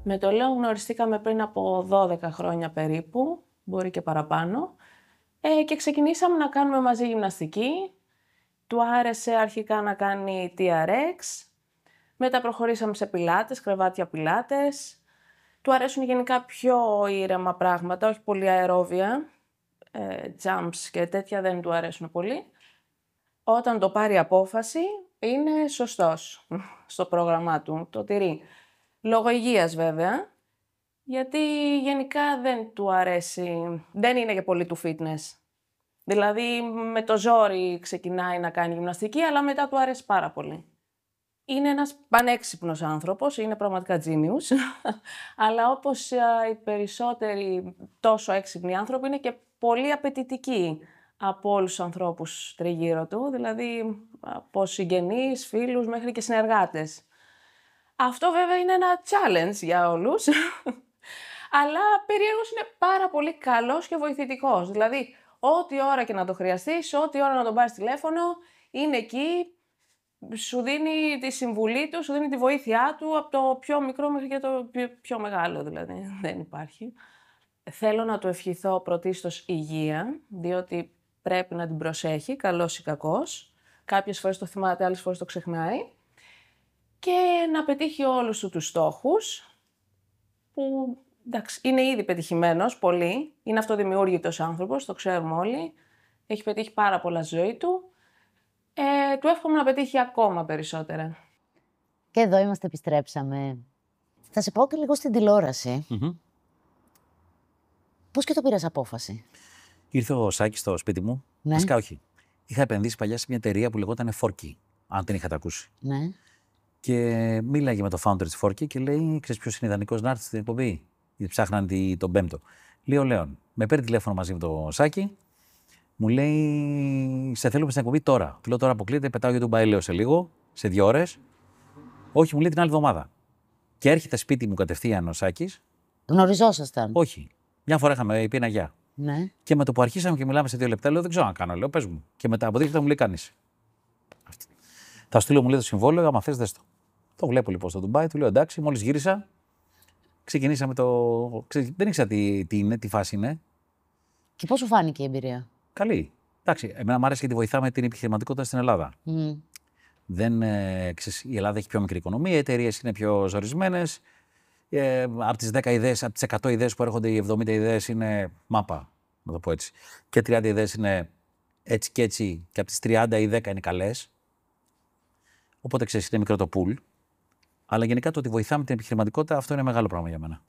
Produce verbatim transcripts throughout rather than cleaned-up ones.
Με το Λέο γνωριστήκαμε πριν από δώδεκα χρόνια περίπου, μπορεί και παραπάνω, ε, και ξεκινήσαμε να κάνουμε μαζί γυμναστική. Του άρεσε αρχικά να κάνει τι αρ εξ, μετά προχωρήσαμε σε πιλάτες, κρεβάτια πιλάτες. Του αρέσουν γενικά πιο ήρεμα πράγματα, όχι πολύ αερόβια, ε, jumps και τέτοια δεν του αρέσουν πολύ. Όταν το πάρει απόφαση, είναι σωστός στο πρόγραμμά του, το τηρεί. Λόγω υγείας βέβαια, γιατί γενικά δεν του αρέσει, δεν είναι και πολύ του fitness. Δηλαδή με το ζόρι ξεκινάει να κάνει γυμναστική, αλλά μετά του αρέσει πάρα πολύ. Είναι ένας πανέξυπνος άνθρωπος, είναι πραγματικά genius, αλλά όπως οι περισσότεροι τόσο έξυπνοι άνθρωποι είναι και πολύ απαιτητικοί από όλους τους ανθρώπους τριγύρω του, δηλαδή από συγγενείς, φίλους μέχρι και συνεργάτες. Αυτό βέβαια είναι ένα challenge για όλους, αλλά περίεργος είναι πάρα πολύ καλός και βοηθητικός. Δηλαδή, ό,τι ώρα και να το χρειαστείς, ό,τι ώρα να τον πάρεις τηλέφωνο, είναι εκεί, σου δίνει τη συμβουλή του, σου δίνει τη βοήθειά του, από το πιο μικρό μέχρι και το πιο μεγάλο δηλαδή, δεν υπάρχει. Θέλω να του ευχηθώ πρωτίστως υγεία, διότι πρέπει να την προσέχει, καλός ή κακός. Κάποιες φορές το θυμάται, άλλες φορές το ξεχνάει. Και να πετύχει όλους του τους στόχους, που εντάξει, είναι ήδη πετυχημένος πολύ, είναι αυτοδημιούργητος άνθρωπος, το ξέρουμε όλοι, έχει πετύχει πάρα πολλά στη ζωή του, ε, του εύχομαι να πετύχει ακόμα περισσότερα. Και εδώ είμαστε, επιστρέψαμε. Θα σε πάω και λίγο στην τηλεόραση. Mm-hmm. Πώς και το πήρες απόφαση? Ήρθε ο Σάκης στο σπίτι μου, ναι. Βασικά όχι. Είχα επενδύσει παλιά σε μια εταιρεία που λεγόταν Forky, αν την είχατε ακούσει. Ναι. Και μίλαγε με το founder της Forky και λέει: ξέρεις ποιος είναι ιδανικός να έρθει στην εκπομπή? Γιατί ψάχναν τον Πέμπτο. Λέει ο Λέων: με παίρνει τηλέφωνο μαζί με τον Σάκη, μου λέει: σε θέλουμε στην εκπομπή τώρα. Του λέω: τώρα αποκλείεται, πετάω για τον Μπαέλεο σε λίγο, σε δύο ώρες. Όχι, μου λέει την άλλη εβδομάδα. Και έρχεται σπίτι μου κατευθείαν ο Σάκης. Γνωριζόσασταν? Όχι. Μια φορά είχαμε πει ένα γεια. Ναι. Και με το που αρχίσαμε και μιλάμε σε δύο λεπτά, λέω: δεν ξέρω να κάνω. Λέω: πες μου. Και μετά από δύο λεπτά μου λέει: κάνεις. Θα στείλω, μου λέει, το συμβόλαιο, άμα θες δες το. Το βλέπω λοιπόν στο Ντουμπάι, του λέω: εντάξει, μόλις γύρισα, ξεκινήσαμε το. Δεν ήξερα τι, τι είναι, τι φάση είναι. Και πώς σου φάνηκε η εμπειρία? Καλή. Εντάξει, εμένα μου άρεσε γιατί βοηθάμε την επιχειρηματικότητα στην Ελλάδα. Mm. Δεν, ε, ξέρεις, η Ελλάδα έχει πιο μικρή οικονομία, οι εταιρείες είναι πιο ζορισμένες. Ε, από τις δέκα ιδέες, από τις εκατό ιδέες που έρχονται, οι εβδομήντα ιδέες είναι μάπα, να το πω έτσι. Και τριάντα ιδέες είναι έτσι και έτσι, και από τις τριάντα οι δέκα είναι καλές. Οπότε ξέρεις, είναι μικρό το pool. Αλλά γενικά το ότι βοηθάμε την επιχειρηματικότητα, αυτό είναι μεγάλο πράγμα για μένα.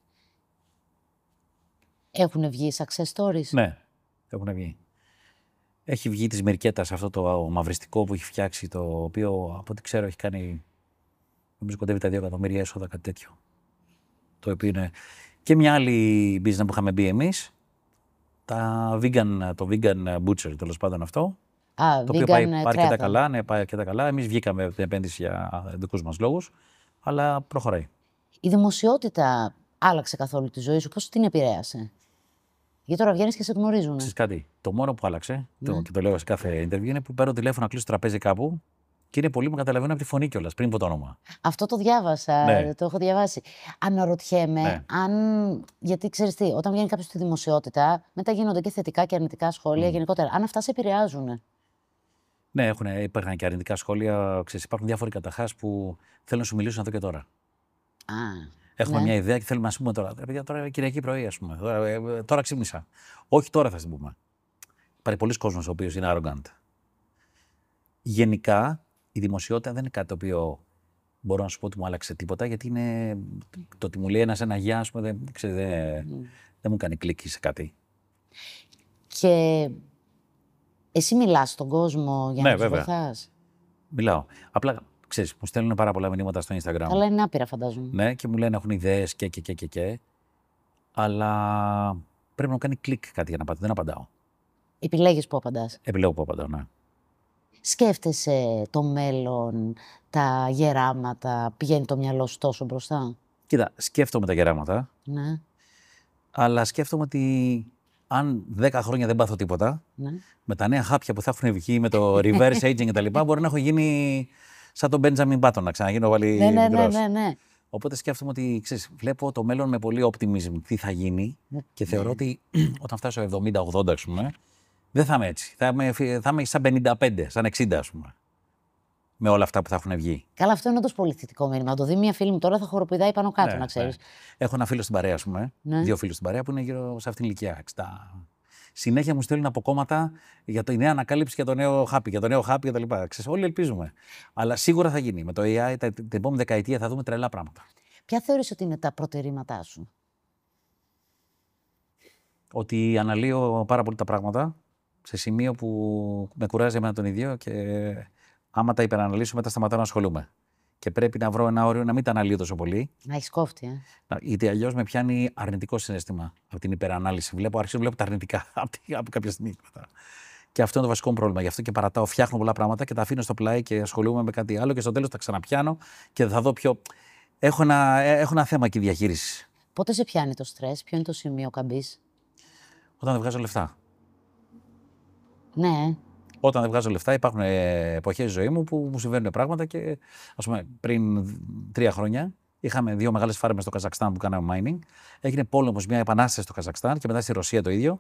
Έχουν βγει success stories? Ναι, έχουν βγει. Έχει βγει της Μυρκέτας αυτό το μαυριστικό που έχει φτιάξει, το οποίο από ό,τι ξέρω έχει κάνει, νομίζω κοντεύει τα δύο εκατομμύρια έσοδα, κάτι τέτοιο. Το οποίο είναι. Και μια άλλη business που είχαμε μπει εμείς, τα vegan, το vegan butcher, τέλος πάντων αυτό. Α, το vegan οποίο πάει, πάει αρκετά καλά, ναι, πάει αρκετά καλά. Εμείς βγήκαμε την επένδυση για δικούς μας λόγους, αλλά προχωράει. Η δημοσιότητα άλλαξε καθόλου τη ζωή σου? Πώς την επηρέασε? Γιατί τώρα βγαίνεις και σε γνωρίζουν. Ξέρεις κάτι, το μόνο που άλλαξε, ναι. το, και το λέω σε κάθε interview, είναι που παίρνω τηλέφωνο να κλείσω τραπέζι κάπου και είναι πολλοί που με καταλαβαίνουν από τη φωνή κιόλας, πριν από το όνομα. Αυτό το διάβασα, ναι. το έχω διαβάσει. Αναρωτιέμαι, ναι. αν. Γιατί ξέρεις τι, όταν βγαίνει κάποιος στη δημοσιότητα, μετά γίνονται και θετικά και αρνητικά σχόλια mm. γενικότερα. Αν αυτά σε επηρεάζουν. Ναι, έχουν, υπάρχουν και αρνητικά σχόλια. Ξέρεις, υπάρχουν διάφοροι καταρχάς που θέλουν να σου μιλήσουν εδώ και τώρα. Α, Έχουμε ναι. μια ιδέα και θέλουμε να σου πούμε τώρα. Παιδιά, τώρα Κυριακή πρωί, ας πούμε. Τώρα, ε, τώρα ξύπνησα. Όχι τώρα θα την πούμε. Υπάρχει πολλοί κόσμος ο οποίος είναι arrogant. Γενικά, η δημοσιότητα δεν είναι κάτι το οποίο μπορώ να σου πω ότι μου άλλαξε τίποτα, γιατί είναι το ότι μου λέει ένας ένα γεια, ας πούμε, δεν, ξέρεις, δεν, mm. δεν μου κάνει κλικ σε κάτι. Και εσύ μιλάς στον κόσμο για ναι, να τους βέβαια. βοηθάς? Μιλάω. Απλά, ξέρεις, μου στέλνουν πάρα πολλά μηνύματα στο Instagram. Αλλά είναι άπειρα, φαντάζομαι. Ναι, και μου λένε έχουν ιδέες και, και, και, και, και. Αλλά πρέπει να κάνει κλικ κάτι για να απαντάω. Δεν απαντάω. Επιλέγεις που απαντάς? Επιλέγω που απαντάω, ναι. Σκέφτεσαι το μέλλον, τα γεράματα, πηγαίνει το μυαλό σου τόσο μπροστά? Κοίτα, σκέφτομαι τα γεράματα. Ναι. Αλλά σκέφτομαι ότι αν δέκα χρόνια δεν πάθω τίποτα, ναι. με τα νέα χάπια που θα έχουν βγει, με το reverse aging κτλ., μπορεί να έχω γίνει σαν τον Benjamin Button, να ξαναγίνω πάλι ναι, ναι, μικρός. Ναι, ναι, ναι. Οπότε σκέφτομαι ότι ξέρεις, βλέπω το μέλλον με πολύ optimism τι θα γίνει και θεωρώ ότι όταν φτάσω εβδομήντα ογδόντα, ας πούμε, δεν θα είμαι έτσι. Θα είμαι, θα είμαι σαν πενήντα πέντε, σαν εξήντα, ας πούμε. Με όλα αυτά που θα έχουν βγει. Καλά, αυτό είναι όντως πολύ θετικό μήνυμα. Να το δει μια φίλη μου τώρα θα χοροπηδάει πάνω κάτω, Ναι, να ξέρεις. ναι. Έχω ένα φίλο στην παρέα, ας πούμε. Ναι. Δύο φίλους στην παρέα που είναι γύρω σε αυτήν την ηλικία. εξήντα. Συνέχεια μου στέλνουν από κόμματα για τη νέα ανακάλυψη, για το νέο χάπι, για το νέο χάπι κτλ. Όλοι ελπίζουμε. Αλλά σίγουρα θα γίνει. Με το έι άι την επόμενη δεκαετία θα δούμε τρελά πράγματα. Ποια θεωρείς ότι είναι τα προτερήματά σου? Ότι αναλύω πάρα πολύ τα πράγματα σε σημείο που με κουράζει εμένα τον ίδιο και άμα τα υπεραναλύσω μετά σταματάω να ασχολούμαι. Και πρέπει να βρω ένα όριο να μην τα αναλύω τόσο πολύ. Να έχεις κόφτη, ε. Γιατί αλλιώς με πιάνει αρνητικό συναίσθημα από την υπερανάλυση. Βλέπω, αρχίζω να βλέπω τα αρνητικά από κάποια στιγμή. Και αυτό είναι το βασικό μου πρόβλημα. Γι' αυτό και παρατάω, φτιάχνω πολλά πράγματα και τα αφήνω στο πλάι και ασχολούμαι με κάτι άλλο και στο τέλος τα ξαναπιάνω και θα δω πιο. Έχω ένα, έχω ένα θέμα εκεί διαχείρισης. Πότε σε πιάνει το στρες, ποιο είναι το σημείο καμπής? Όταν δεν βγάζω λεφτά. Ναι. Όταν δεν βγάζω λεφτά, υπάρχουν εποχές στη ζωή μου που μου συμβαίνουν πράγματα και, ας πούμε, πριν τρία χρόνια είχαμε δύο μεγάλες φάρμες στο Καζακστάν που κάναμε mining. Έγινε πόλεμος, μια επανάσταση στο Καζακστάν και μετά στη Ρωσία το ίδιο.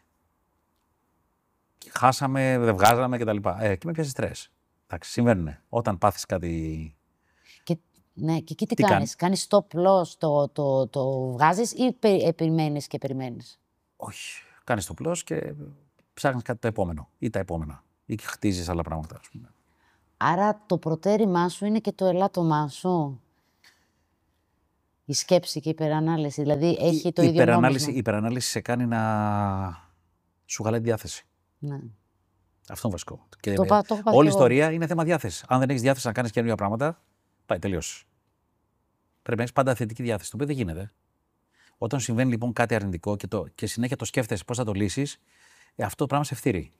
Χάσαμε, δεν βγάζαμε κτλ. Ε, και με πιάσει στρες. Εντάξει, συμβαίνουν. Όταν πάθεις κάτι. Και, ναι, και εκεί τι, Τι κάνεις, κάνεις stop loss, το, το, το βγάζεις ή περιμένεις και περιμένεις? Όχι. Κάνεις το πλός και ψάχνεις κάτι το επόμενο ή τα επόμενα. Ή χτίζεις άλλα πράγματα, ας πούμε. Άρα το προτέρημά σου είναι και το ελάττωμά σου. Η σκέψη και η υπερανάλυση. Δηλαδή έχει η, το η ίδιο νόμισμα. Η υπερανάλυση σε κάνει να σου χαλάει τη διάθεση. Ναι. Αυτό είναι βασικό. Και το πά, το όλη η ιστορία είναι θέμα διάθεση. Αν δεν έχεις διάθεση να κάνεις καινούργια πράγματα, πάει τελείως. Πρέπει να έχεις πάντα θετική διάθεση, το οποίο δεν γίνεται. Όταν συμβαίνει λοιπόν κάτι αρνητικό και, το, και συνέχεια το σκέφτεσαι πώς θα το λύσεις, ε, αυτό το πράγμα σε ευθύρει.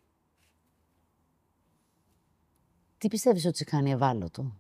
Τι πιστεύεις ότι σε κάνει ευάλωτο?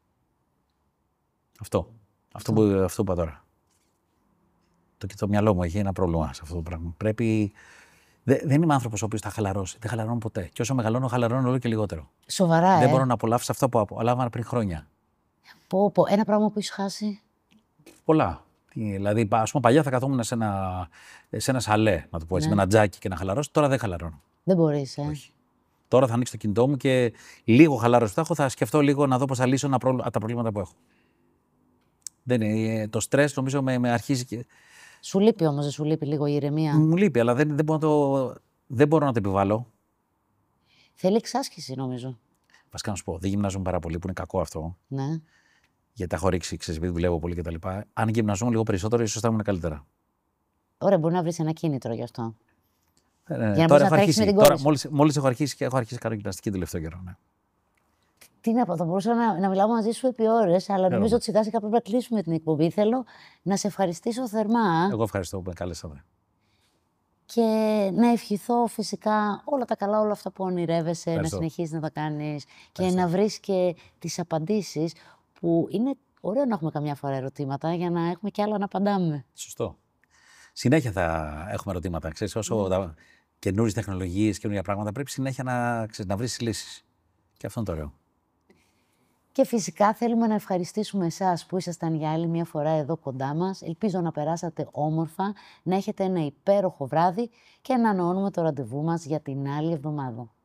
Αυτό. Αυτό που, αυτό που είπα τώρα. Το, και το μυαλό μου έχει ένα πρόβλημα σε αυτό το πράγμα. Πρέπει. Δε, δεν είμαι άνθρωπος ο οποίος θα χαλαρώσει. Δεν χαλαρώνω ποτέ. Και όσο μεγαλώνω, χαλαρώνω όλο και λιγότερο. Σοβαρά, Δεν ε? μπορώ να απολαύσω αυτό που απολάβανα πριν χρόνια. Πω, πω. Ένα πράγμα που έχεις χάσει. Πολλά. Δηλαδή, ας πούμε, παλιά θα καθόμουν σε ένα, σε ένα σαλέ, να το πω έτσι, Ναι. με ένα τζάκι και να χαλαρώσω. Τώρα δεν χαλαρώνω. Δεν μπορείς, ε? Όχι. Τώρα θα ανοίξω το κινητό μου και λίγο χαλάρωση που θα έχω, θα σκεφτώ λίγο να δω πώς θα λύσω ένα πρόβλημα, τα προβλήματα που έχω. Δεν είναι, το στρες νομίζω με, με αρχίζει και. Σου λείπει όμως, δεν σου λείπει λίγο η ηρεμία? Μου λείπει, αλλά δεν, δεν, μπορώ, να το, δεν μπορώ να το επιβάλλω. Θέλει εξάσκηση, νομίζω. Βασικά να σου πω, δεν γυμνάζομαι πάρα πολύ, που είναι κακό αυτό. Ναι. Γιατί έχω ρίξει, ξέρεις, επειδή δουλεύω πολύ κτλ. Αν γυμναζόμουν λίγο περισσότερο, ίσως θα ήμουν καλύτερα. Ωραία, μπορεί να βρεις ένα κίνητρο γι' αυτό. Ε, Για να τώρα μπορείς έχω να τρέξεις με αρχίσει. την Τώρα, κόρη σου. μόλις, μόλις έχω αρχίσει και έχω αρχίσει να κάνω γυμναστική τελευταίο καιρό. Ναι. Τι να πω, θα μπορούσα να, να μιλάω μαζί σου επί ώρες, αλλά νομίζω ότι σιγά σιγά πρέπει να κλείσουμε την εκπομπή. Θέλω να σε ευχαριστήσω θερμά. Εγώ ευχαριστώ που με κάλεσατε. Και να ευχηθώ φυσικά όλα τα καλά, όλα αυτά που ονειρεύεσαι, Ευχαριστώ. να συνεχίσεις να τα κάνεις και Ευχαριστώ. να βρεις και τις απαντήσεις που είναι ωραίο να έχουμε καμιά φορά ερωτήματα για να έχουμε κι άλλα να απαντάμε. Σωστό. Συνέχεια θα έχουμε ερωτήματα. Ξέρεις, όσο mm. καινούριες τεχνολογίες, καινούργια πράγματα, πρέπει συνέχεια να, ξέρεις, να βρεις λύσεις. Και αυτό είναι το ωραίο. Και φυσικά θέλουμε να ευχαριστήσουμε εσάς που ήσασταν για άλλη μια φορά εδώ κοντά μας. Ελπίζω να περάσατε όμορφα, να έχετε ένα υπέροχο βράδυ και να ανανεώνουμε το ραντεβού μας για την άλλη εβδομάδα.